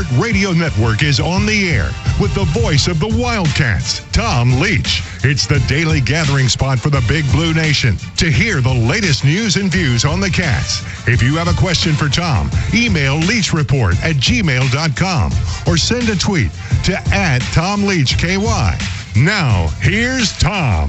Radio Network is on the air with the voice of the Wildcats, Tom Leach. It's the daily gathering spot for the Big Blue Nation to hear the latest news and views on the Cats. If you have a question for Tom, email leachreport@gmail.com or send a tweet to @TomLeachKY. Now, here's Tom.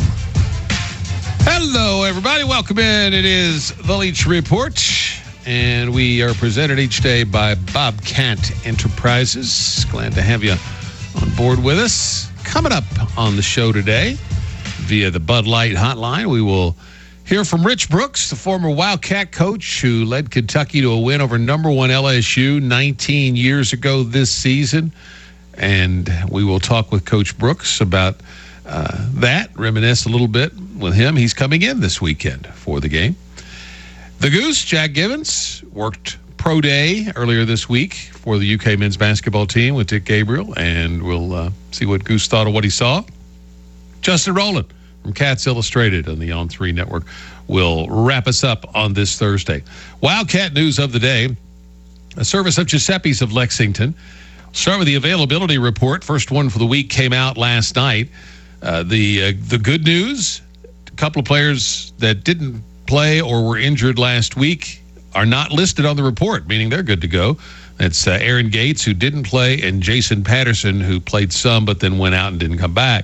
Hello, everybody. Welcome in. It is the Leach Report, and we are presented each day by Bobcat Enterprises. Glad to have you on board with us. Coming up on the show today, via the Bud Light hotline, we will hear from Rich Brooks, the former Wildcat coach who led Kentucky to a win over number one LSU 19 years ago this season. And we will talk with Coach Brooks about that, reminisce a little bit with him. He's coming in this weekend for the game. The Goose, Jack Givens, worked pro day earlier this week for the UK men's basketball team with Dick Gabriel, and we'll see what Goose thought of what he saw. Justin Rowland from Cats Illustrated on the On3 Network will wrap us up on this Thursday. Wildcat news of the day, a service of Giuseppe's of Lexington. Start with the availability report. First one for the week came out last night. The good news, a couple of players that didn't play or were injured last week are not listed on the report, meaning they're good to go. That's Aaron Gates, who didn't play, and Jason Patterson, who played some but then went out and didn't come back.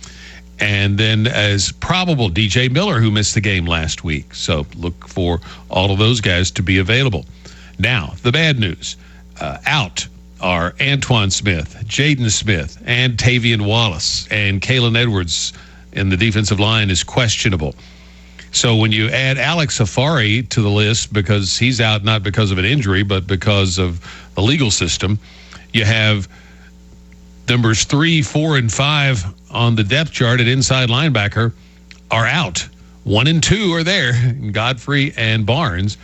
And then as probable, DJ Miller, who missed the game last week. So look for all of those guys to be available. Now, the bad news. Out are Antoine Smith, Jaden Smith, and Tavian Wallace. And Kalen Edwards in the defensive line is questionable. So when you add Alex Safari to the list, because he's out not because of an injury, but because of the legal system, you have numbers 3, 4, and 5 on the depth chart at inside linebacker are out. 1 and 2 are there, Godfrey and Barnes.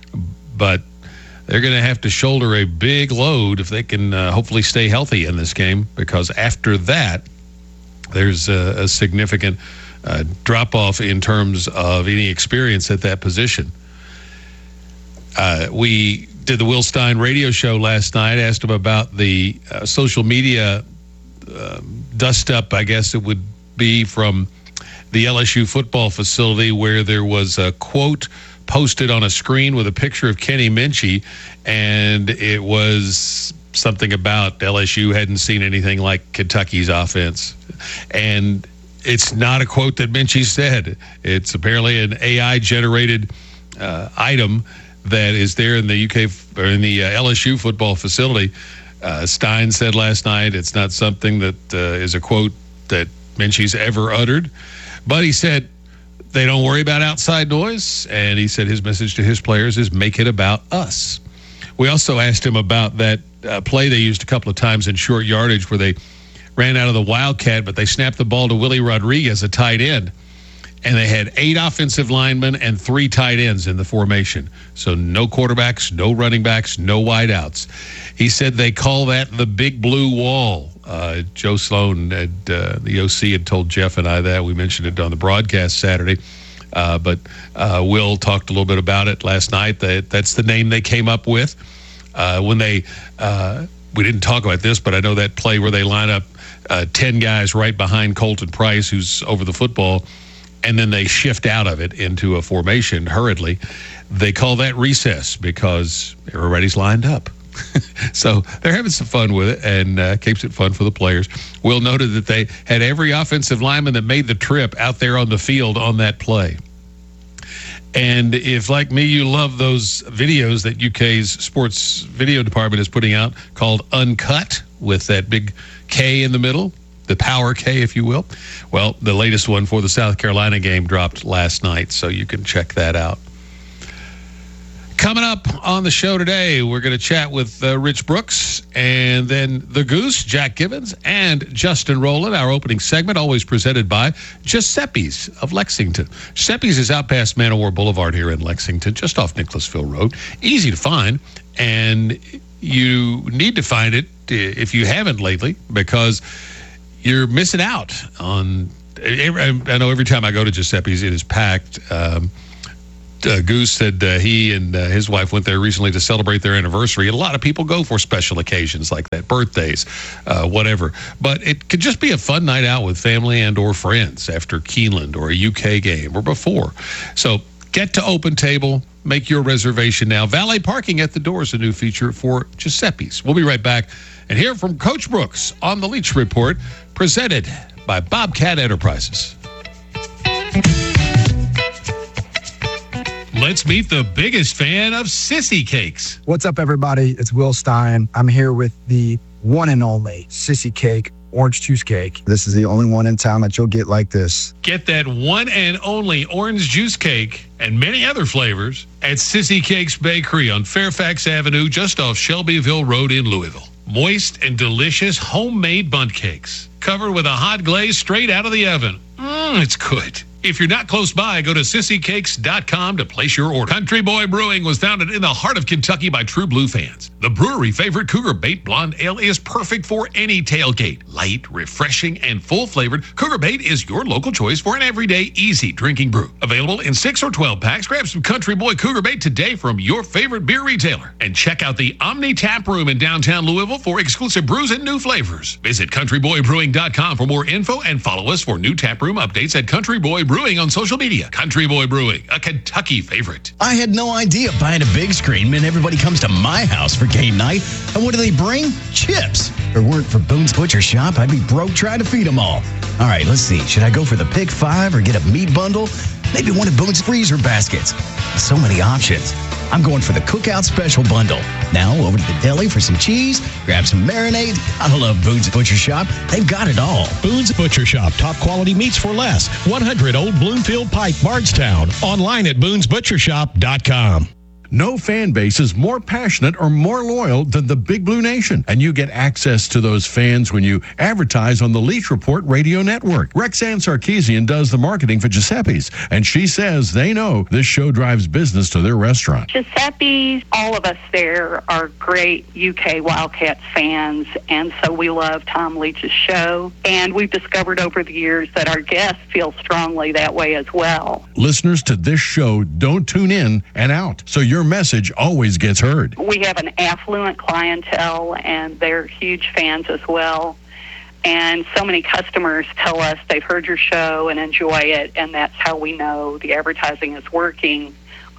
But they're going to have to shoulder a big load if they can hopefully stay healthy in this game, because after that, there's a significant drop-off in terms of any experience at that position. We did the Will Stein radio show last night, asked him about the social media dust-up, I guess it would be, from the LSU football facility, where there was a quote posted on a screen with a picture of Kenny Minchey, and it was something about LSU hadn't seen anything like Kentucky's offense. And it's not a quote that Minchey said. It's apparently an AI-generated item that is there in the UK or in the LSU football facility. Stein said last night it's not something that is a quote that Minchey's ever uttered, but he said they don't worry about outside noise, and he said his message to his players is make it about us. We also asked him about that play they used a couple of times in short yardage where they ran out of the Wildcat, but they snapped the ball to Willie Rodriguez, a tight end, and they had 8 offensive linemen and 3 tight ends in the formation. So no quarterbacks, no running backs, no wideouts. He said they call that the big blue wall. Joe Sloan, the OC, had told Jeff and I that. We mentioned it on the broadcast Saturday. But Will talked a little bit about it last night. That's the name they came up with. When they, we didn't talk about this, but I know that play where they line up 10 guys right behind Colton Price, who's over the football, and then they shift out of it into a formation hurriedly. They call that recess because everybody's lined up. So they're having some fun with it, and keeps it fun for the players. Will noted that they had every offensive lineman that made the trip out there on the field on that play. And if, like me, you love those videos that UK's sports video department is putting out called Uncut, with that big K in the middle, the power K, if you will. Well, the latest one for the South Carolina game dropped last night, so you can check that out. Coming up on the show today, we're going to chat with Rich Brooks, and then the Goose, Jack Givens, and Justin Rowland. Our opening segment, always presented by Giuseppe's of Lexington. Giuseppe's is out past Man of War Boulevard here in Lexington, just off Nicholasville Road. Easy to find, and you need to find it if you haven't lately, because you're missing out on. I know every time I go to Giuseppe's, it is packed. Goose said he and his wife went there recently to celebrate their anniversary. A lot of people go for special occasions like that, birthdays, whatever. But it could just be a fun night out with family and or friends after Keeneland or a UK game or before. So get to Open Table. Make your reservation now. Valet parking at the door is a new feature for Giuseppe's. We'll be right back and hear from Coach Brooks on the Leach Report, presented by Bobcat Enterprises. Let's meet the biggest fan of Sissy Cakes. What's up, everybody? It's Will Stein. I'm here with the one and only Sissy Cake orange juice cake. This is the only one in town that you'll get like this. Get that one and only orange juice cake and many other flavors at Sissy Cakes Bakery on Fairfax Avenue, just off Shelbyville Road in Louisville. Moist and delicious homemade bundt cakes, covered with a hot glaze straight out of the oven. It's good. If you're not close by, go to sissycakes.com to place your order. Country Boy Brewing was founded in the heart of Kentucky by True Blue fans. The brewery favorite Cougar Bait Blonde Ale is perfect for any tailgate. Light, refreshing, and full-flavored, Cougar Bait is your local choice for an everyday, easy drinking brew. Available in 6 or 12 packs. Grab some Country Boy Cougar Bait today from your favorite beer retailer. And check out the Omni Tap Room in downtown Louisville for exclusive brews and new flavors. Visit countryboybrewing.com for more info and follow us for new tap room updates at Country Boy Brewing on social media. Country Boy Brewing, a Kentucky favorite. I had no idea buying a big screen meant everybody comes to my house for game night. And what do they bring? Chips. If it weren't for Boone's Butcher Shop, I'd be broke trying to feed them all. All right, let's see. Should I go for the Pick 5 or get a meat bundle? Maybe one of Boone's freezer baskets. So many options. I'm going for the Cookout Special Bundle. Now over to the deli for some cheese, grab some marinade. I love Boone's Butcher Shop. They've got it all. Boone's Butcher Shop. Top quality meats for less. 100 Old Bloomfield Pike, Bardstown. Online at boonesbutchershop.com. No fan base is more passionate or more loyal than the Big Blue Nation, and you get access to those fans when you advertise on the Leach Report radio network. Rexanne Sarkeesian does the marketing for Giuseppe's, and she says they know this show drives business to their restaurant. Giuseppe's, all of us there are great UK Wildcats fans, and so we love Tom Leach's show, and we've discovered over the years that our guests feel strongly that way as well. Listeners to this show don't tune in and out, so your message always gets heard. We have an affluent clientele, and they're huge fans as well. And so many customers tell us they've heard your show and enjoy it, and that's how we know the advertising is working.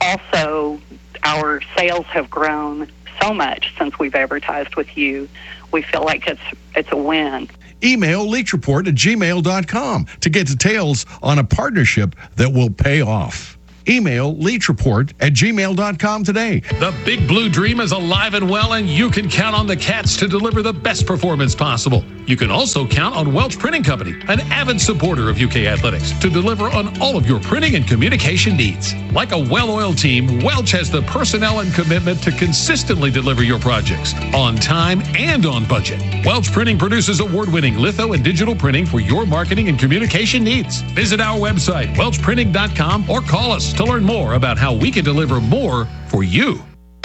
Also, our sales have grown so much since we've advertised with you. We feel like it's a win. Email leachreport@gmail.com to get details on a partnership that will pay off. Email leachreport@gmail.com today. The Big Blue Dream is alive and well, and you can count on the Cats to deliver the best performance possible. You can also count on Welch Printing Company, an avid supporter of UK athletics, to deliver on all of your printing and communication needs. Like a well-oiled team, Welch has the personnel and commitment to consistently deliver your projects on time and on budget. Welch Printing produces award-winning litho and digital printing for your marketing and communication needs. Visit our website, welchprinting.com, or call us to learn more about how we can deliver more for you.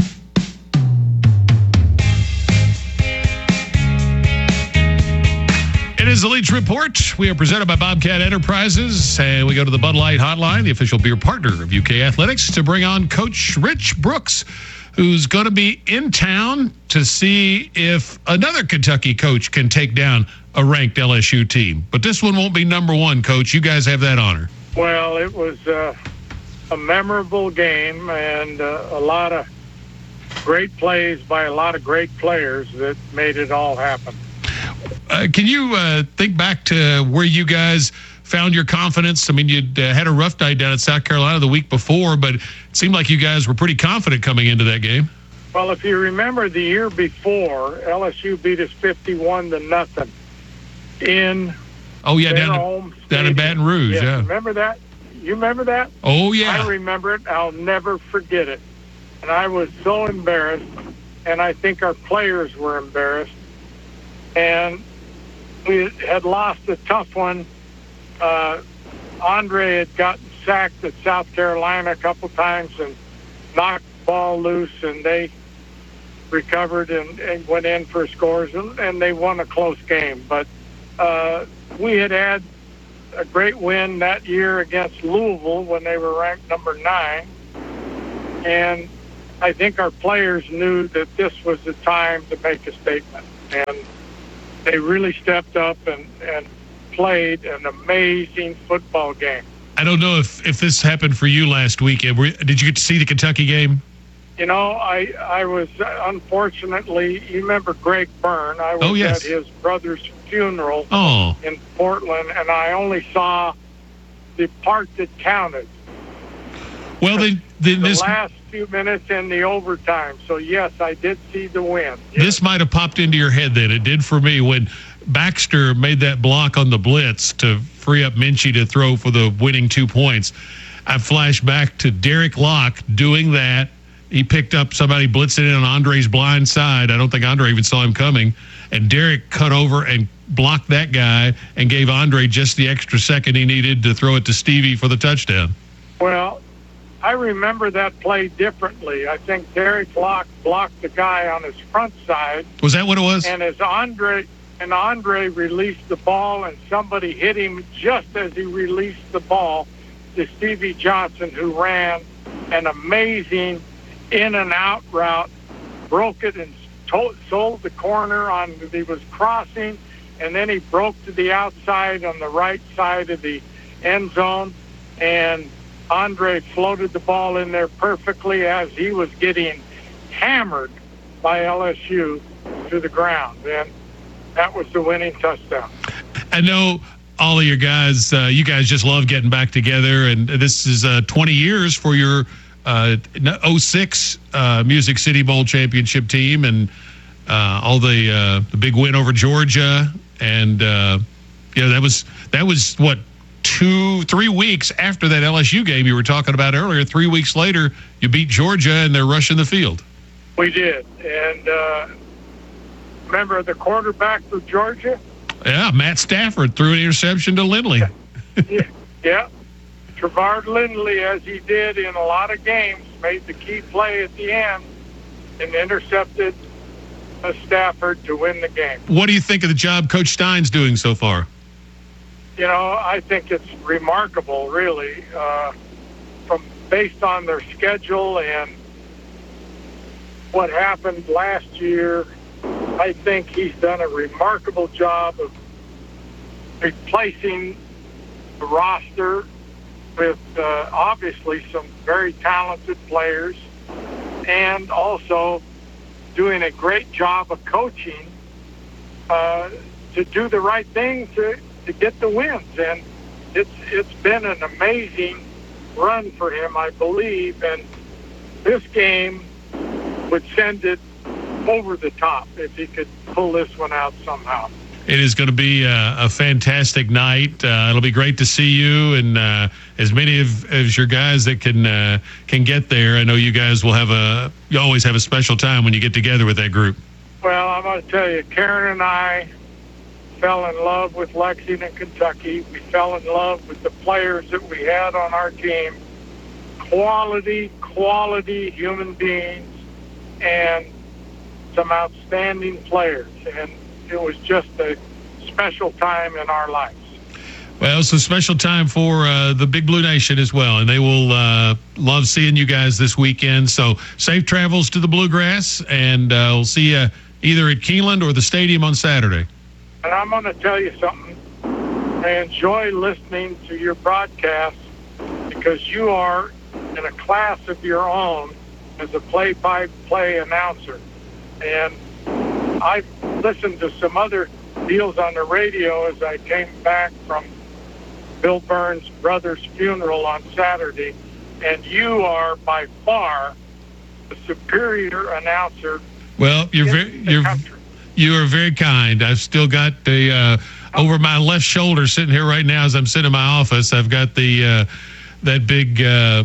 It is the Leach Report. We are presented by Bobcat Enterprises, and we go to the Bud Light Hotline, the official beer partner of UK Athletics, to bring on Coach Rich Brooks, who's going to be in town to see if another Kentucky coach can take down a ranked LSU team. But this one won't be number one, Coach. You guys have that honor. Well, it was a memorable game and a lot of great plays by a lot of great players that made it all happen. Can you think back to where you guys found your confidence? I mean, you'd had a rough night down at South Carolina the week before, but it seemed like you guys were pretty confident coming into that game. Well, if you remember the year before, LSU beat us 51-0 in their home down in Baton Rouge. Yes, yeah. Remember that? You remember that? Oh, yeah. I remember it. I'll never forget it. And I was so embarrassed, and I think our players were embarrassed. And we had lost a tough one. Andre had gotten sacked at South Carolina a couple times and knocked the ball loose, and they recovered and went in for scores, and they won a close game. But we had a great win that year against Louisville when they were ranked number 9. And I think our players knew that this was the time to make a statement. And they really stepped up and played an amazing football game. I don't know if this happened for you last weekend. Did you get to see the Kentucky game? You know, I was, unfortunately, you remember Greg Byrne. I was yes. at his brother's funeral Oh. in Portland, and I only saw the part that counted. Well, then The this last few minutes in the overtime. So, yes, I did see the win. this might have popped into your head then. It did for me when Baxter made that block on the blitz to free up Minchie to throw for the winning 2 points. I flashed back to Derek Locke doing that. He picked up somebody blitzing in on Andre's blind side. I don't think Andre even saw him coming. And Derek cut over and blocked that guy and gave Andre just the extra second he needed to throw it to Stevie for the touchdown. Well, I remember that play differently. I think Derek Locke blocked the guy on his front side. Was that what it was? And as Andre released the ball, and somebody hit him just as he released the ball to Stevie Johnson, who ran an amazing in and out route, broke it and sold the corner on. He was crossing, and then he broke to the outside on the right side of the end zone, and Andre floated the ball in there perfectly as he was getting hammered by LSU to the ground. And that was the winning touchdown. I know all of your guys, you guys just love getting back together, and this is 20 years for your 06 Music City Bowl championship team, and all the big win over Georgia, and that was what 2-3 weeks after that LSU game you were talking about earlier. 3 weeks later, you beat Georgia, and they're rushing the field. We did, and remember the quarterback for Georgia? Yeah, Matt Stafford threw an interception to Lindley. Yeah. Trevard Lindley, as he did in a lot of games, made the key play at the end and intercepted Stafford to win the game. What do you think of the job Coach Stein's doing so far? You know, I think it's remarkable, really, based on their schedule and what happened last year. I think he's done a remarkable job of replacing the roster with obviously some very talented players, and also doing a great job of coaching to do the right thing to get the wins. And it's been an amazing run for him, I believe, and this game would send it over the top if he could pull this one out somehow. It is going to be a fantastic night. It'll be great to see you and as many as your guys that can get there. I know you guys will you always have a special time when you get together with that group. Well, I'm going to tell you, Karen and I fell in love with Lexington, Kentucky. We fell in love with the players that we had on our team. Quality human beings and some outstanding players. And it was just a special time in our lives. Well, it's a special time for the Big Blue Nation as well, and they will love seeing you guys this weekend. So safe travels to the Bluegrass, and we'll see you either at Keeneland or the stadium on Saturday. And I'm going to tell you something. I enjoy listening to your broadcast because you are in a class of your own as a play-by-play announcer. And I've listened to some other deals on the radio as I came back from Bill Byrne's brother's funeral on Saturday, and you are by far the superior announcer. Well, you are very kind. I've still got the over my left shoulder sitting here right now as I'm sitting in my office. I've got the that big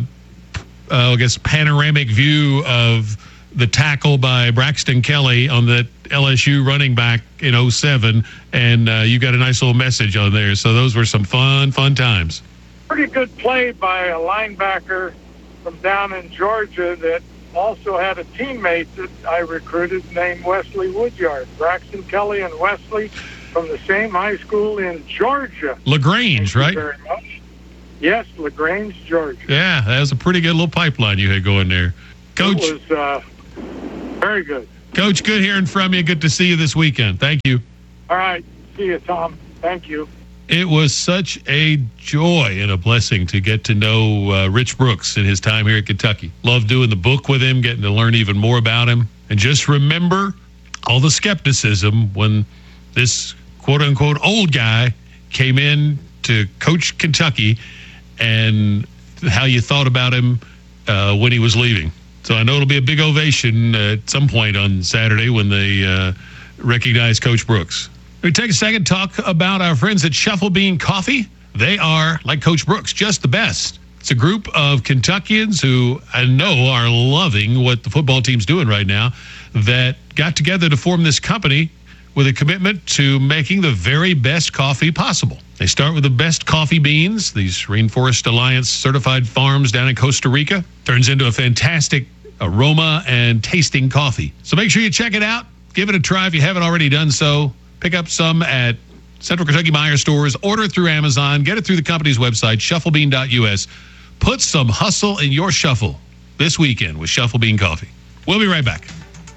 I guess panoramic view of the tackle by Braxton Kelly on that LSU running back in 07, and you got a nice little message on there. So those were some fun times. Pretty good play by a linebacker from down in Georgia that also had a teammate that I recruited named Wesley Woodyard. Braxton Kelly and Wesley from the same high school in Georgia. LaGrange, right? Very much. Yes, LaGrange, Georgia. Yeah, that was a pretty good little pipeline you had going there. Coach, It was very good. Coach, good hearing from you. Good to see you this weekend. Thank you. All right. See you, Tom. Thank you. It was such a joy and a blessing to get to know Rich Brooks in his time here at Kentucky. Loved doing the book with him, getting to learn even more about him. And just remember all the skepticism when this quote-unquote old guy came in to coach Kentucky and how you thought about him when he was leaving. So I know it'll be a big ovation at some point on Saturday when they recognize Coach Brooks. We take a second to talk about our friends at Shuffle Bean Coffee. They are, like Coach Brooks, just the best. It's a group of Kentuckians who I know are loving what the football team's doing right now that got together to form this company with a commitment to making the very best coffee possible. They start with the best coffee beans, these Rainforest Alliance certified farms down in Costa Rica. Turns into a fantastic aroma and tasting coffee. So make sure you check it out. Give it a try if you haven't already done so. Pick up some at Central Kentucky Meyer stores. Order it through Amazon. Get it through the company's website, shufflebean.us. Put some hustle in your shuffle this weekend with Shuffle Bean Coffee. We'll be right back.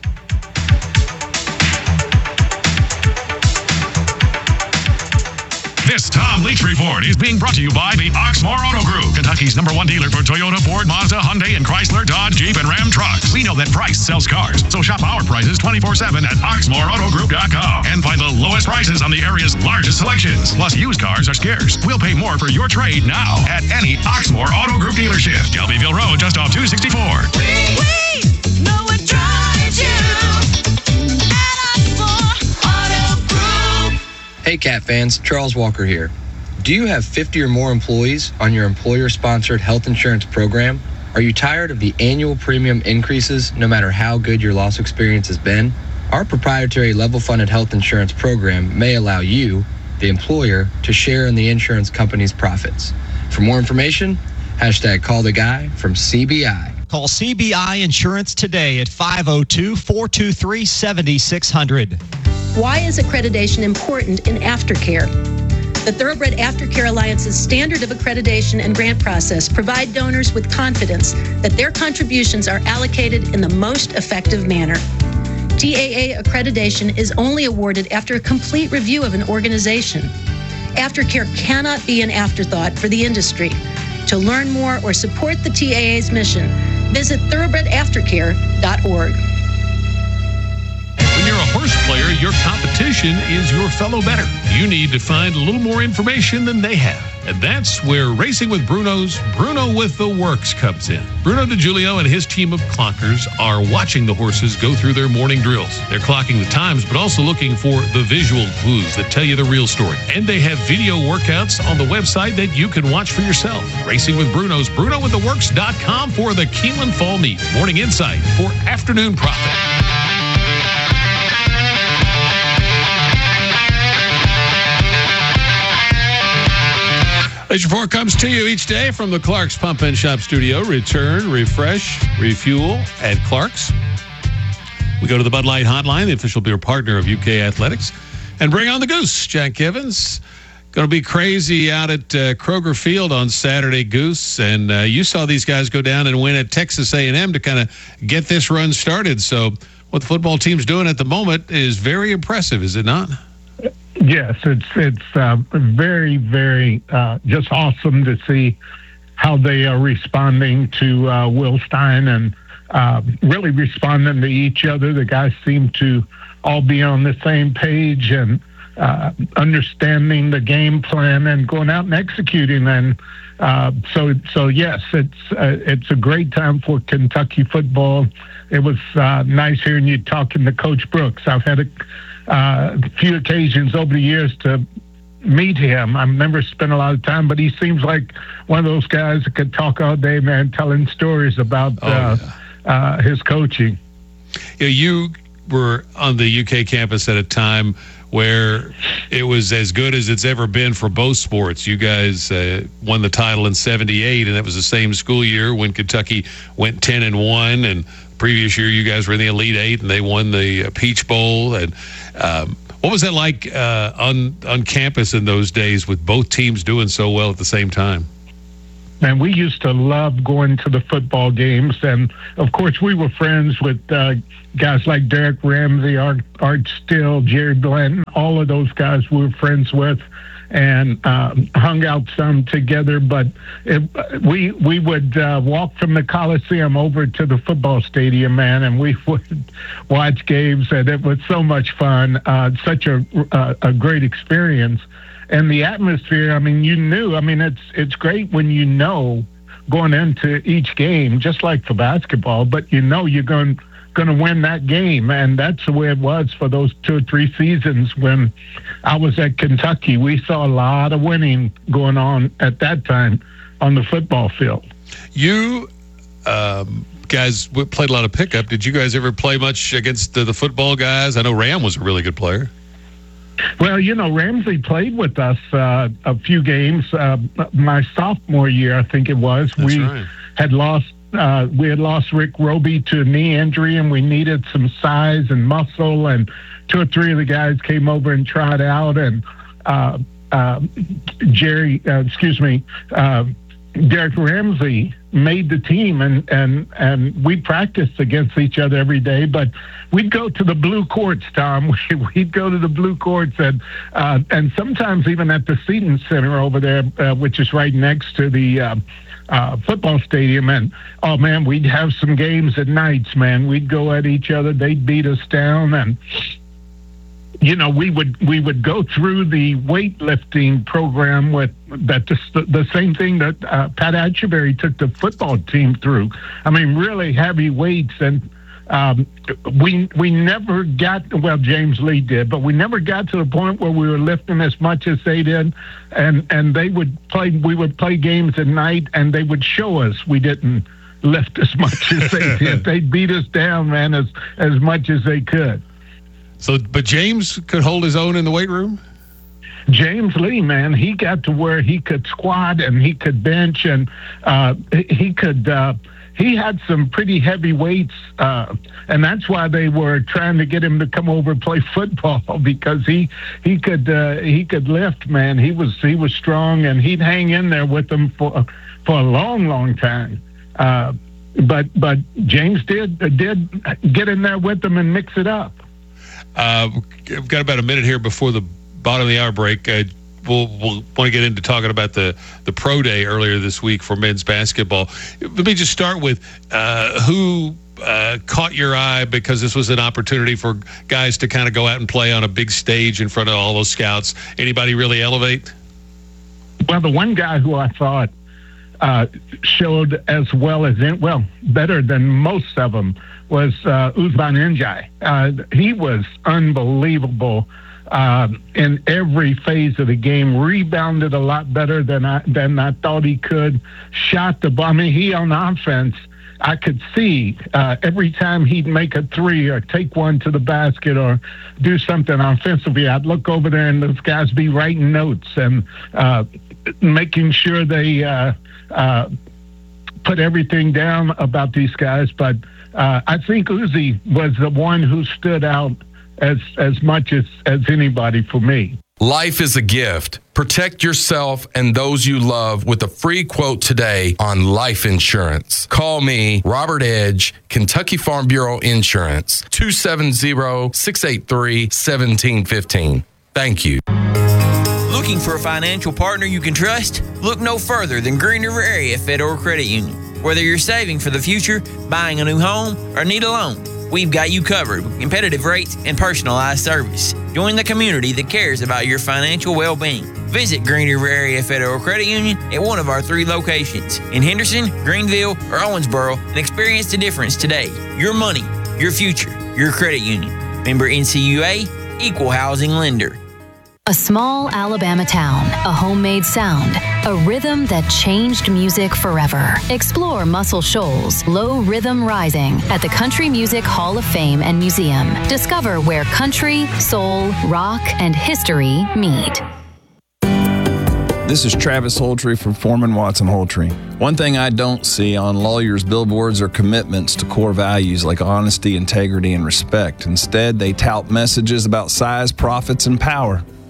This Tom Leach Report is being brought to you by the Oxmoor Auto Group, Kentucky's #1 dealer for Toyota, Ford, Mazda, Hyundai, and Chrysler, Dodge, Jeep, and Ram trucks. We know that price sells cars, so shop our prices 24/7 at OxmoorAutoGroup.com and find the lowest prices on the area's largest selections. Plus, used cars are scarce. We'll pay more for your trade now at any Oxmoor Auto Group dealership. Shelbyville Road, just off 264. We know what drives you at Oxmoor Auto Group. Hey Cat fans, Charles Walker here. Do you have 50 or more employees on your employer-sponsored health insurance program? Are you tired of the annual premium increases no matter how good your loss experience has been? Our proprietary level-funded health insurance program may allow you, the employer, to share in the insurance company's profits. For more information, #call the guy from CBI. Call CBI Insurance today at 502-423-7600. Why is accreditation important in aftercare? The Thoroughbred Aftercare Alliance's standard of accreditation and grant process provide donors with confidence that their contributions are allocated in the most effective manner. TAA accreditation is only awarded after a complete review of an organization. Aftercare cannot be an afterthought for the industry. To learn more or support the TAA's mission, visit thoroughbredaftercare.org. When you're a horse player, your competition is your fellow bettor. You need to find a little more information than they have. And that's where Racing with Bruno's Bruno with the Works comes in. Bruno DiGiulio and his team of clockers are watching the horses go through their morning drills. They're clocking the times, but also looking for the visual clues that tell you the real story. And they have video workouts on the website that you can watch for yourself. Racing with Bruno's BrunoWithTheWorks.com for the Keeneland Fall Meet. Morning Insight for Afternoon Profit. This report comes to you each day from the Clark's Pump and Shop studio. Return, refresh, refuel at Clark's. We go to the Bud Light Hotline, the official beer partner of UK Athletics, and bring on the Goose. Jack Evans, going to be crazy out at Kroger Field on Saturday, Goose. And you saw these guys go down and win at Texas A&M to kind of get this run started. So what the football team's doing at the moment is very impressive, is it not? Yes, it's very, very just awesome to see how they are responding to Will Stein and really responding to each other. The guys seem to all be on the same page and understanding the game plan and going out and executing. And so yes, it's a great time for Kentucky football. It was nice hearing you talking to Coach Brooks. I've had a few occasions over the years to meet him. I've never spent a lot of time, but he seems like one of those guys that could talk all day, man, telling stories about his coaching. You were on the UK campus at a time where it was as good as it's ever been for both sports. You guys won the title in '78, and that was the same school year when Kentucky went 10-1, and previous year you guys were in the Elite Eight and they won the Peach Bowl. And what was that like on campus in those days with both teams doing so well at the same time? And we used to love going to the football games. And, of course, we were friends with guys like Derek Ramsey, Art Still, Jerry Blanton, all of those guys we were friends with and hung out some together. But we would walk from the Coliseum over to the football stadium, man, and we would watch games, and it was so much fun, such a great experience. And the atmosphere, I mean, you knew. I mean, it's great when you know going into each game, just like for basketball, but you know you're going to win that game. And that's the way it was for those 2 or 3 seasons when I was at Kentucky. We saw a lot of winning going on at that time on the football field. You guys played a lot of pickup. Did you guys ever play much against the football guys? I know Ram was a really good player. Well, you know, Ramsey played with us a few games. My sophomore year, I think it was. That's we right. had lost Rick Roby to a knee injury, and we needed some size and muscle. And 2 or 3 of the guys came over and tried out. And Derek Ramsey made the team, and we practiced against each other every day. But we'd go to the blue courts, Tom. We'd go to the blue courts, and sometimes even at the Seton Center over there, which is right next to the football stadium. And oh man, we'd have some games at nights, man. We'd go at each other. They'd beat us down, and you know, we would go through the weightlifting program the same thing that Pat Atchebury took the football team through. I mean, really heavy weights, and we never got, well, James Lee did, but we never got to the point where we were lifting as much as they did. And we would play games at night, and they would show us we didn't lift as much as they did. They beat us down, man, as much as they could. So, but James could hold his own in the weight room? James Lee, man, he got to where he could squat and he could bench, and he had some pretty heavy weights, and that's why they were trying to get him to come over and play football, because he could lift, man. He was strong, and he'd hang in there with them for a long time. But James did get in there with them and mix it up. I've got about a minute here before the bottom of the hour break. We'll want to get into talking about the pro day earlier this week for men's basketball. Let me just start with who caught your eye, because this was an opportunity for guys to kind of go out and play on a big stage in front of all those scouts. Anybody really elevate? Well, the one guy who I thought showed as well as better than most of them was Ousmane Ndiaye. He was unbelievable in every phase of the game. Rebounded a lot better than I thought he could. Shot the ball. I mean, he on offense, I could see every time he'd make a three or take one to the basket or do something offensively, I'd look over there and those guys be writing notes and making sure they put everything down about these guys. But I think Uzi was the one who stood out as much as anybody for me. Life is a gift. Protect yourself and those you love with a free quote today on life insurance. Call me, Robert Edge, Kentucky Farm Bureau Insurance, 270-683-1715. Thank you. Looking for a financial partner you can trust? Look no further than Green River Area Federal Credit Union. Whether you're saving for the future, buying a new home, or need a loan, we've got you covered with competitive rates and personalized service. Join the community that cares about your financial well-being. Visit Green River Area Federal Credit Union at one of our 3 locations in Henderson, Greenville, or Owensboro, and experience the difference today. Your money, your future, your credit union. Member NCUA, Equal Housing Lender. A small Alabama town, a homemade sound, a rhythm that changed music forever. Explore Muscle Shoals Low Rhythm Rising at the Country Music Hall of Fame and Museum. Discover where country, soul, rock, and history meet. This is Travis Holtree from Foreman Watson Holtree. One thing I don't see on lawyers' billboards are commitments to core values like honesty, integrity, and respect. Instead, they tout messages about size, profits, and power.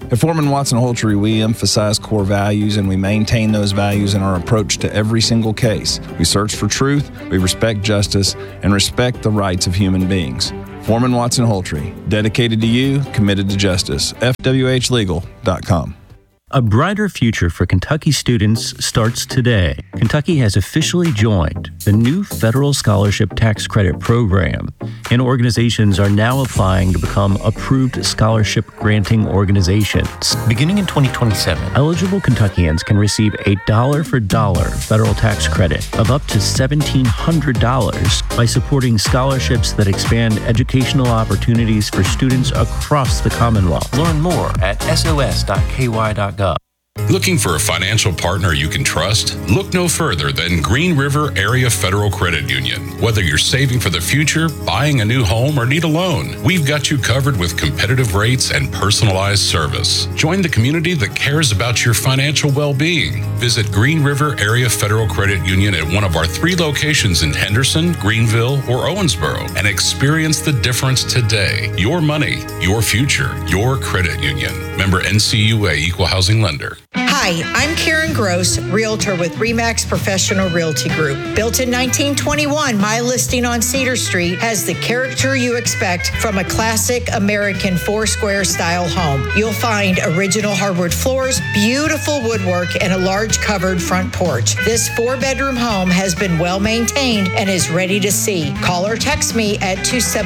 At Foreman Watson Holtree, we emphasize core values and we maintain those values in our approach to every single case. We search for truth, we respect justice, and respect the rights of human beings. Foreman Watson Holtree, dedicated to you, committed to justice. FWHlegal.com. A brighter future for Kentucky students starts today. Kentucky has officially joined the new federal scholarship tax credit program, and organizations are now applying to become approved scholarship granting organizations. Beginning in 2027, eligible Kentuckians can receive a dollar-for-dollar federal tax credit of up to $1,700 by supporting scholarships that expand educational opportunities for students across the Commonwealth. Learn more at sos.ky.gov. Looking for a financial partner you can trust? Look no further than Green River Area Federal Credit Union. Whether you're saving for the future, buying a new home, or need a loan, we've got you covered with competitive rates and personalized service. Join the community that cares about your financial well-being. Visit Green River Area Federal Credit Union at one of our 3 locations in Henderson, Greenville, or Owensboro and experience the difference today. Your money, your future, your credit union. Member NCUA Equal Housing Lender. Hi, I'm Karen Gross, Realtor with RE/MAX Professional Realty Group. Built in 1921, my listing on Cedar Street has the character you expect from a classic American 4-square style home. You'll find original hardwood floors, beautiful woodwork, and a large covered front porch. This 4-bedroom home has been well maintained and is ready to see. Call or text me at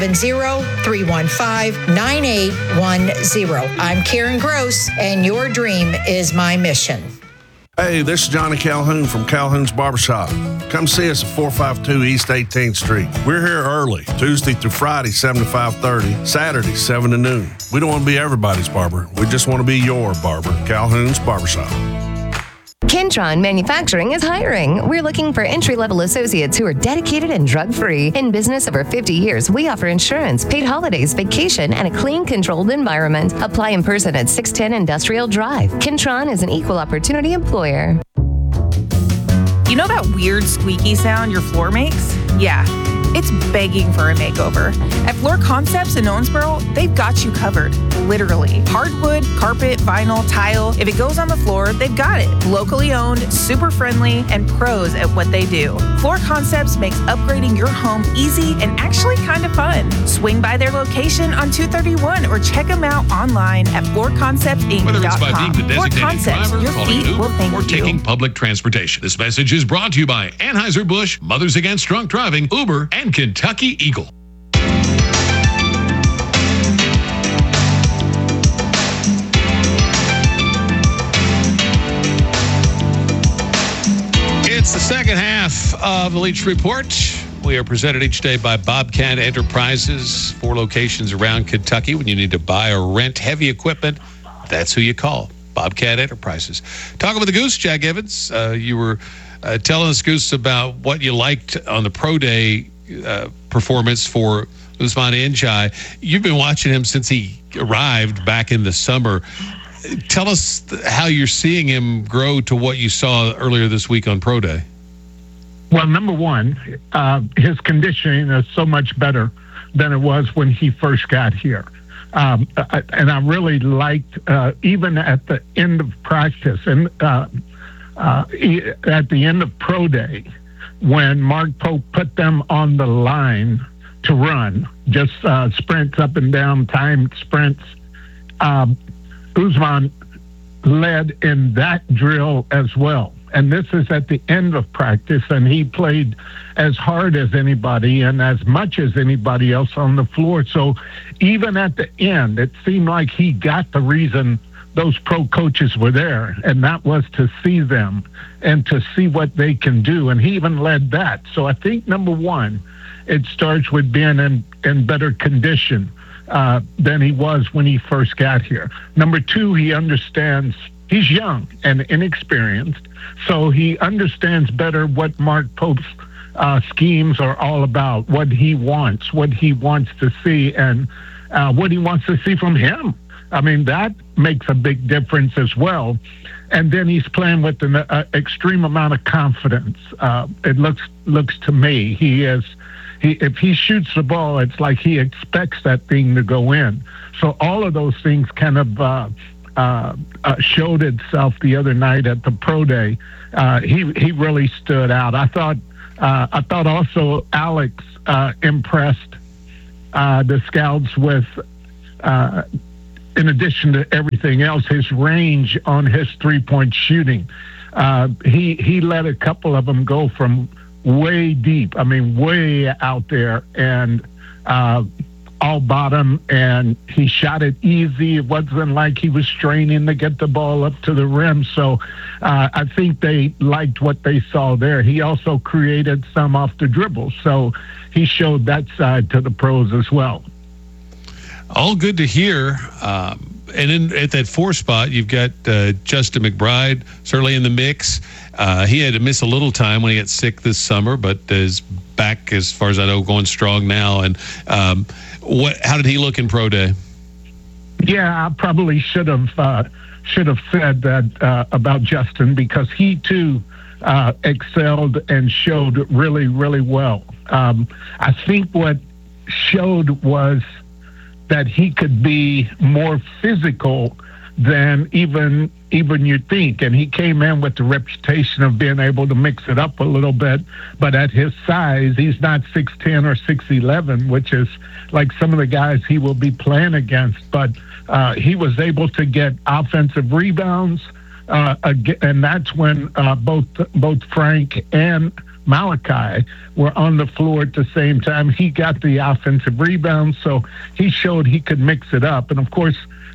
270-315-9810. I'm Karen Gross, and your dream is my mission. Hey, this is Johnny Calhoun from Calhoun's Barbershop. Come see us at 452 East 18th Street. We're here early, Tuesday through Friday, 7 to 5:30, Saturday, 7 to noon. We don't want to be everybody's barber. We just want to be your barber. Calhoun's Barbershop. Kentron Manufacturing is hiring. We're looking for entry-level associates who are dedicated and drug-free. In business over 50 years, we offer insurance, paid holidays, vacation, and a clean, controlled environment. Apply in person at 610 Industrial Drive. Kentron is an equal opportunity employer. You know that weird squeaky sound your floor makes? Yeah, it's begging for a makeover. At Floor Concepts in Owensboro, they've got you covered, literally. Hardwood, carpet, vinyl, tile. If it goes on the floor, they've got it. Locally owned, super friendly, and pros at what they do. Floor Concepts makes upgrading your home easy and actually kind of fun. Swing by their location on 231 or check them out online at floorconceptinc.com. Whether it's by being the designated driver, your calling feet an will Uber, thank or you. taking public transportation. This message is brought to you by Anheuser-Busch, Mothers Against Drunk Driving, Uber, and Kentucky Eagle. It's the second half of the Leach Report. We are presented each day by Bobcat Enterprises, 4 locations around Kentucky. When you need to buy or rent heavy equipment, that's who you call, Bobcat Enterprises. Talking with the Goose, Jack Evans. You were telling us, Goose, about what you liked on the Pro Day performance for Usman Njai. You've been watching him since he arrived back in the summer. Tell us how you're seeing him grow to what you saw earlier this week on Pro Day. Well, number one, his conditioning is so much better than it was when he first got here. And I really liked, even at the end of practice and at the end of Pro Day, when Mark Pope put them on the line to run, just sprints up and down, timed sprints, Usman led in that drill as well. And this is at the end of practice, and he played as hard as anybody and as much as anybody else on the floor. So even at the end, it seemed like he got the reason those pro coaches were there, and that was to see them and to see what they can do. And he even led that. So I think, number one, it starts with being in better condition than he was when he first got here. Number two, he understands. He's young and inexperienced, so he understands better what Mark Pope's schemes are all about, what he wants to see, and what he wants to see from him. I mean, that makes a big difference as well. And then he's playing with an extreme amount of confidence. It looks to me if he shoots the ball, it's like he expects that thing to go in. So all of those things kind of showed itself the other night at the Pro Day. He really stood out. I thought also Alex impressed the scouts with, in addition to everything else, his range on his 3-point shooting. He let a couple of them go from way deep. I mean, way out there, and all bottom, and he shot it easy. It wasn't like he was straining to get the ball up to the rim. So I think they liked what they saw there. He also created some off the dribble, so he showed that side to the pros as well. All good to hear. And then at that 4 spot, you've got Justin McBride, certainly in the mix. He had to miss a little time when he got sick this summer, but is back, as far as I know, going strong now. And how did he look in Pro Day? Yeah, I probably should have said that about Justin, because he too excelled and showed really, really well. I think what showed was that he could be more physical than even you think. And he came in with the reputation of being able to mix it up a little bit. But at his size, he's not 6'10" or 6'11", which is like some of the guys he will be playing against. But he was able to get offensive rebounds, and that's when both Frank and Malachi were on the floor at the same time. He got the offensive rebounds, so he showed he could mix it up. And of course,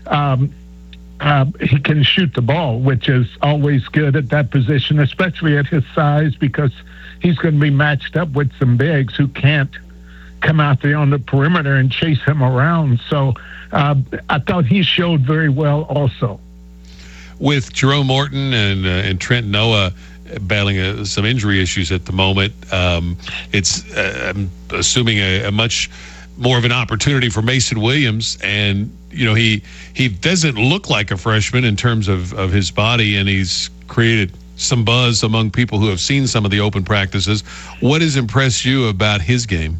he can shoot the ball, which is always good at that position, especially at his size, because he's going to be matched up with some bigs who can't come out there on the perimeter and chase him around. So I thought he showed very well also. With Jerome Morton and Trent Noah battling some injury issues at the moment, it's I'm assuming a much more of an opportunity for Mason Williams. And he doesn't look like a freshman in terms of his body, and he's created some buzz among people who have seen some of the open practices. What has impressed you about his game?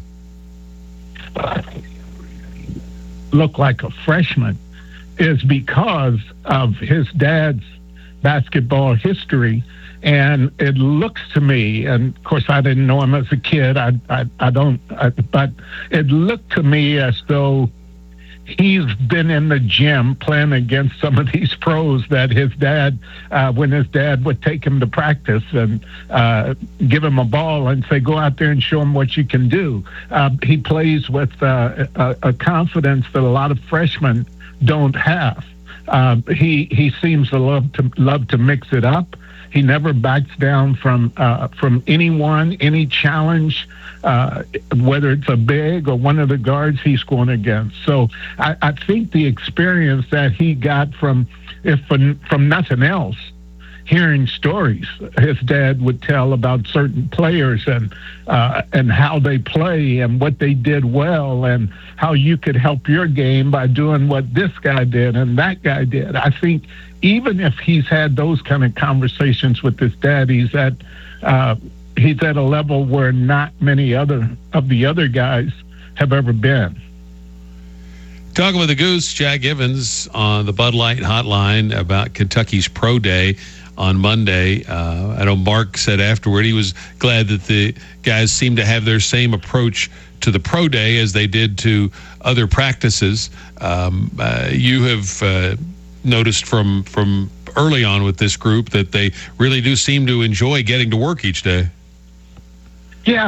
Look like a freshman is because of his dad's basketball history. And it looks to me, and of course I didn't know him as a kid, but it looked to me as though he's been in the gym playing against some of these pros that his dad, when his dad would take him to practice and give him a ball and say, go out there and show him what you can do. He plays with a confidence that a lot of freshmen don't have. He seems to love to mix it up. He never backs down from anyone, any challenge, whether it's a big or one of the guards he's going against. So I think the experience that he got from nothing else, hearing stories his dad would tell about certain players and how they play and what they did well and how you could help your game by doing what this guy did and that guy did. I think even if he's had those kind of conversations with his dad, he's at a level where not many of the other guys have ever been. Talking with the Goose, Jack Evans, on the Bud Light Hotline about Kentucky's Pro Day on Monday. I know Mark said afterward he was glad that the guys seemed to have their same approach to the Pro Day as they did to other practices. You have noticed from early on with this group that they really do seem to enjoy getting to work each day. Yeah,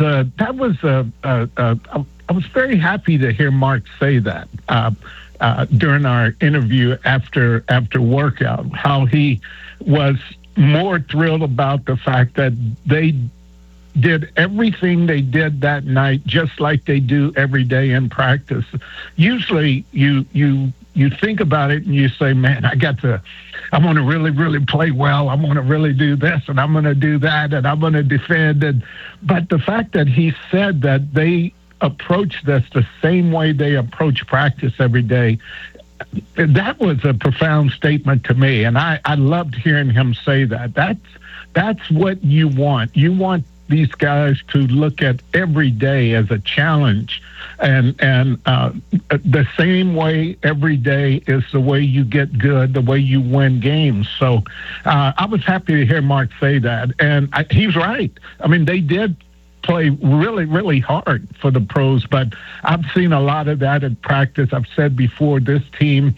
I was very happy to hear Mark say that during our interview after workout, how he was more thrilled about the fact that they did everything they did that night just like they do every day in practice. Usually you think about it and you say, man, I want to really, really play well. I want to really do this and I'm going to do that and I'm going to defend. But the fact that he said that they approach this the same way they approach practice every day, that was a profound statement to me. And I loved hearing him say that. That's what you want. You want these guys to look at every day as a challenge, and the same way every day is the way you get good, the way you win games. So I was happy to hear Mark say that, and he's right. I mean, they did play really, really hard for the pros, but I've seen a lot of that in practice. I've said before, this team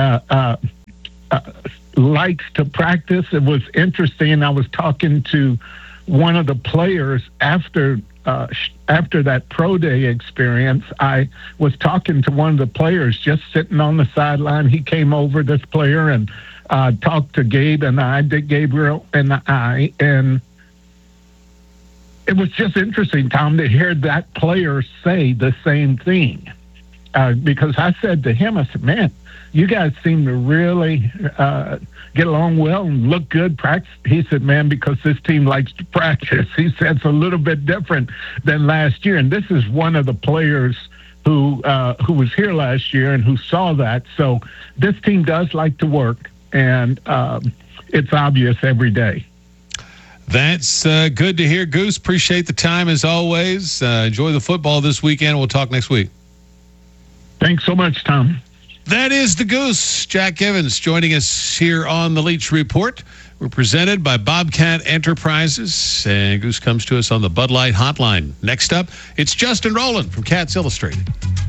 likes to practice. It was interesting. I was talking to one of the players after that pro day experience. I was talking to one of the players just sitting on the sideline. He came over, this player, and talked to Gabriel and I, and it was just interesting, Tom, to hear that player say the same thing. Because I said to him, I said, man, you guys seem to really get along well and look good. Practice. He said, man, because this team likes to practice. He said it's a little bit different than last year. And this is one of the players who was here last year and who saw that. So this team does like to work, and it's obvious every day. That's good to hear, Goose. Appreciate the time as always. Enjoy the football this weekend. We'll talk next week. Thanks so much, Tom. That is the Goose. Jack Evans joining us here on the Leach Report. We're presented by Bobcat Enterprises, and Goose comes to us on the Bud Light Hotline. Next up, it's Justin Rowland from Cats Illustrated.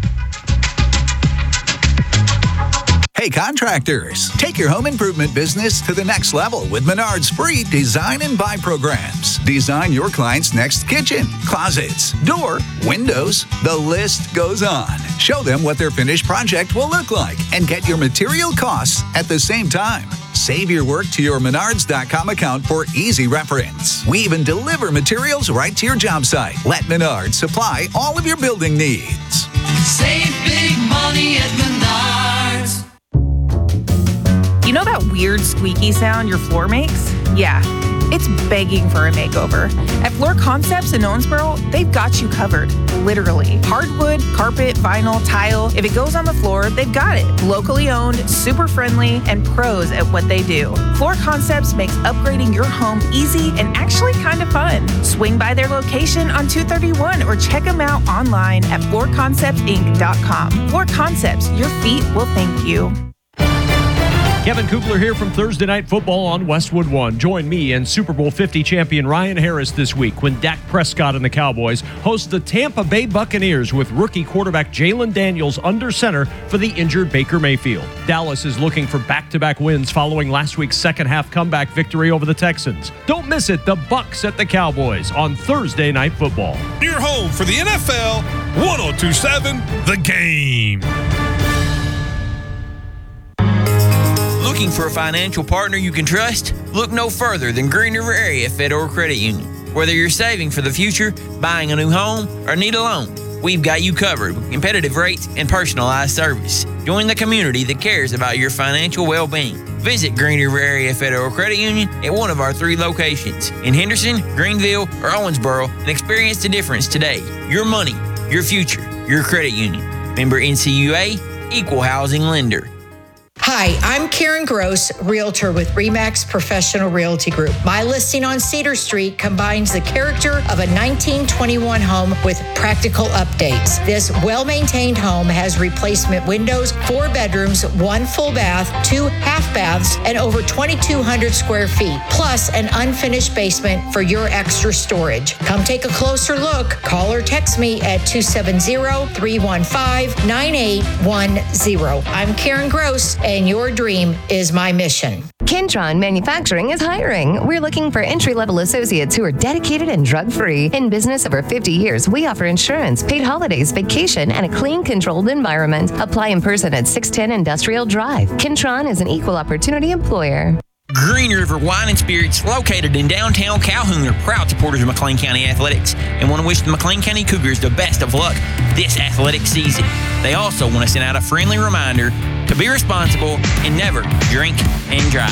Hey contractors, take your home improvement business to the next level with Menard's free Design and Buy programs. Design your client's next kitchen, closets, door, windows, the list goes on. Show them what their finished project will look like and get your material costs at the same time. Save your work to your Menards.com account for easy reference. We even deliver materials right to your job site. Let Menards supply all of your building needs. Save big money at Menards. You know that weird squeaky sound your floor makes? Yeah, it's begging for a makeover. At Floor Concepts in Owensboro, they've got you covered, literally. Hardwood, carpet, vinyl, tile, if it goes on the floor, they've got it. Locally owned, super friendly, and pros at what they do. Floor Concepts makes upgrading your home easy and actually kind of fun. Swing by their location on 231 or check them out online at floorconceptsinc.com. Floor Concepts, your feet will thank you. Kevin Kugler here from Thursday Night Football on Westwood One. Join me and Super Bowl 50 champion Ryan Harris this week when Dak Prescott and the Cowboys host the Tampa Bay Buccaneers with rookie quarterback Jalen Daniels under center for the injured Baker Mayfield. Dallas is looking for back-to-back wins following last week's second-half comeback victory over the Texans. Don't miss it, the Bucs at the Cowboys on Thursday Night Football. Your home for the NFL, 102.7 The Game. Looking for a financial partner you can trust? Look no further than Green River Area Federal Credit Union. Whether you're saving for the future, buying a new home, or need a loan, we've got you covered with competitive rates and personalized service. Join the community that cares about your financial well-being. Visit Green River Area Federal Credit Union at one of our 3 locations in Henderson, Greenville, or Owensboro and experience the difference today. Your money, your future, your credit union. Member NCUA, Equal Housing Lender. Hi, I'm Karen Gross, Realtor with RE/MAX Professional Realty Group. My listing on Cedar Street combines the character of a 1921 home with practical updates. This well-maintained home has replacement windows, 4 bedrooms, 1 full bath, 2 half baths, and over 2,200 square feet, plus an unfinished basement for your extra storage. Come take a closer look. Call or text me at 270-315-9810. I'm Karen Gross, and your dream is my mission. Kentron Manufacturing is hiring. We're looking for entry-level associates who are dedicated and drug-free. In business over 50 years, we offer insurance, paid holidays, vacation, and a clean, controlled environment. Apply in person at 610 Industrial Drive. Kentron is an equal opportunity employer. Green River Wine and Spirits, located in downtown Calhoun, are proud supporters of McLean County Athletics and want to wish the McLean County Cougars the best of luck this athletic season. They also want to send out a friendly reminder to be responsible and never drink and drive.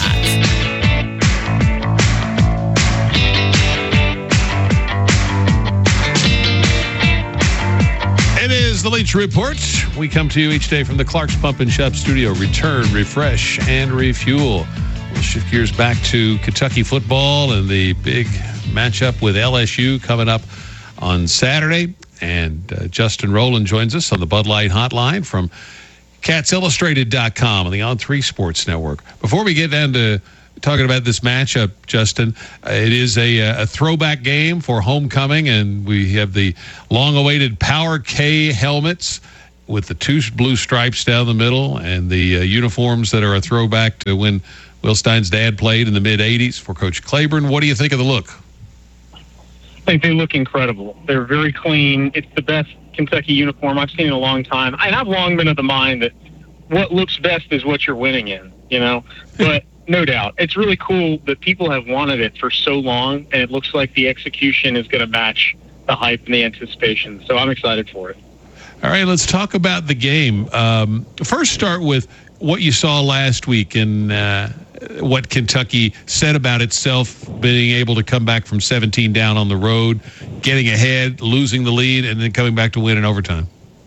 It is the Leach Report. We come to you each day from the Clark's Pump and Shop studio. Return, refresh, and refuel. We'll shift gears back to Kentucky football and the big matchup with LSU coming up on Saturday. And Justin Rowland joins us on the Bud Light Hotline from CatsIllustrated.com on the On3 Sports Network. Before we get down to talking about this matchup, Justin, it is a throwback game for homecoming, and we have the long-awaited Power K helmets with the 2 blue stripes down the middle and the uniforms that are a throwback to when Will Stein's dad played in the mid-'80s for Coach Claiborne. What do you think of the look? I think they look incredible. They're very clean. It's the best Kentucky uniform I've seen in a long time. And I've long been of the mind that what looks best is what you're winning in, But no doubt, it's really cool that people have wanted it for so long, and it looks like the execution is going to match the hype and the anticipation. So I'm excited for it. All right, let's talk about the game. First, start with what you saw last week and what Kentucky said about itself being able to come back from 17 down on the road, getting ahead, losing the lead, and then coming back to win in overtime.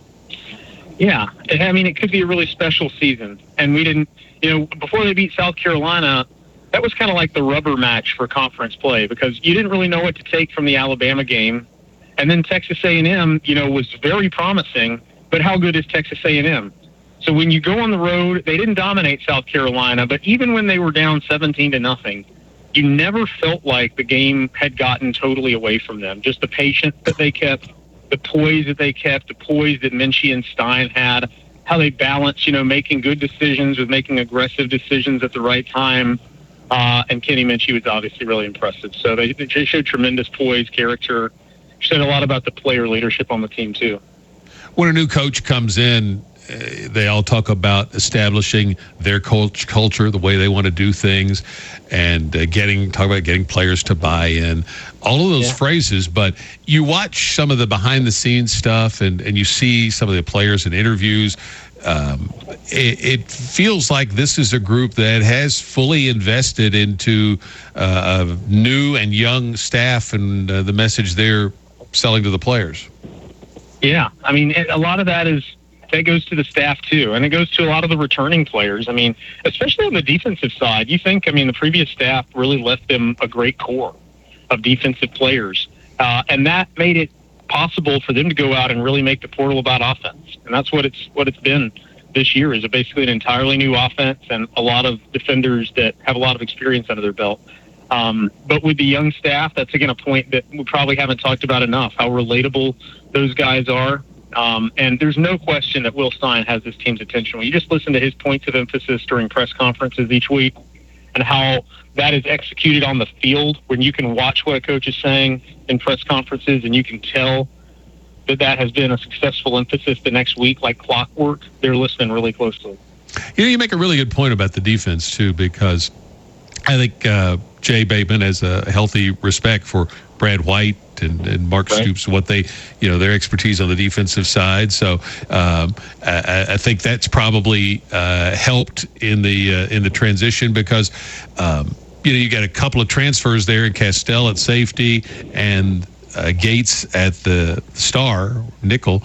Yeah, it could be a really special season. And we didn't, before they beat South Carolina, that was kind of like the rubber match for conference play because you didn't really know what to take from the Alabama game. And then Texas A&M, was very promising, but how good is Texas A&M? So when you go on the road, they didn't dominate South Carolina, but even when they were down 17-0, you never felt like the game had gotten totally away from them. Just the patience that they kept, the poise that they kept, the poise that Minchie and Stein had, how they balanced, making good decisions with making aggressive decisions at the right time. And Kenny Minchie was obviously really impressive. So they showed tremendous poise, character. Said a lot about the player leadership on the team, too. When a new coach comes in, they all talk about establishing their culture, the way they want to do things, and talk about getting players to buy in. All of those phrases, but you watch some of the behind-the-scenes stuff, and you see some of the players in interviews. It feels like this is a group that has fully invested into a new and young staff and the message they're selling to the players. Yeah, a lot of that goes to the staff too, and it goes to a lot of the returning players. Especially on the defensive side, you think, the previous staff really left them a great core of defensive players, and that made it possible for them to go out and really make the portal about offense. And that's what it's been this year, is basically an entirely new offense and a lot of defenders that have a lot of experience under their belt. But with the young staff, that's again a point that we probably haven't talked about enough, how relatable those guys are. And there's no question that Will Stein has this team's attention. When you just listen to his points of emphasis during press conferences each week and how that is executed on the field, when you can watch what a coach is saying in press conferences and you can tell that has been a successful emphasis the next week, like clockwork, they're listening really closely. You make a really good point about the defense, too, because I think Jay Bateman has a healthy respect for Brad White and Mark Stoops, what they, their expertise on the defensive side. So I think that's probably helped in the transition because you got a couple of transfers there in Castell at safety and Gates at the star nickel,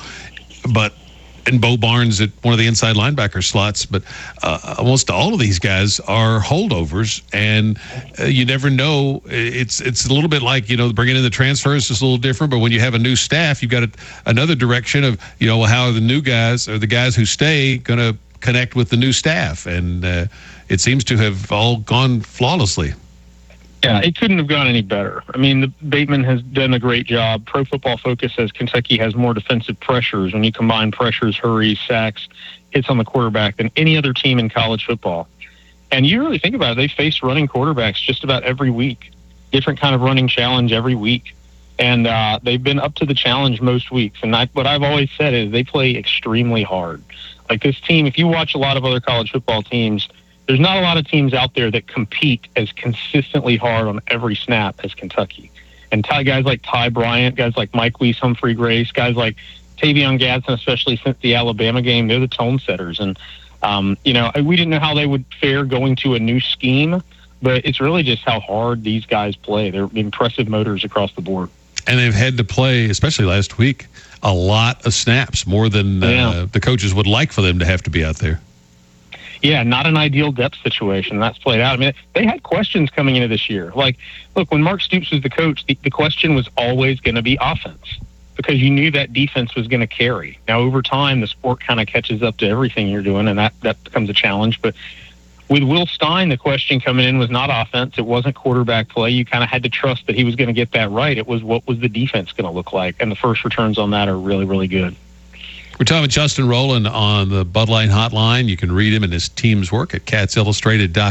and Bo Barnes at one of the inside linebacker slots, but almost all of these guys are holdovers, and you never know. It's a little bit like, bringing in the transfers is a little different, but when you have a new staff, you've got another direction of, how are the new guys or the guys who stay going to connect with the new staff, and it seems to have all gone flawlessly. Yeah, it couldn't have gone any better. Bateman has done a great job. Pro Football Focus says Kentucky has more defensive pressures when you combine pressures, hurries, sacks, hits on the quarterback than any other team in college football. And you really think about it, they face running quarterbacks just about every week, different kind of running challenge every week. And they've been up to the challenge most weeks. And what I've always said is they play extremely hard. Like this team, if you watch a lot of other college football teams, there's not a lot of teams out there that compete as consistently hard on every snap as Kentucky. And guys like Ty Bryant, guys like Mike Weiss, Humphrey Grace, guys like Tavion Gadsden, especially since the Alabama game, they're the tone setters. And, we didn't know how they would fare going to a new scheme, but it's really just how hard these guys play. They're impressive motors across the board. And they've had to play, especially last week, a lot of snaps, more than the coaches would like for them to have to be out there. Yeah, not an ideal depth situation. That's played out. I mean, they had questions coming into this year. Like, look, when Mark Stoops was the coach, the question was always going to be offense because you knew that defense was going to carry. Now, over time, the sport kind of catches up to everything you're doing, and that becomes a challenge. But with Will Stein, the question coming in was not offense. It wasn't quarterback play. You kind of had to trust that he was going to get that right. It was what was the defense going to look like, and the first returns on that are really, really good. We're talking with Justin Rowland on the Bud Light Hotline. You can read him and his team's work at catsillustrated.com.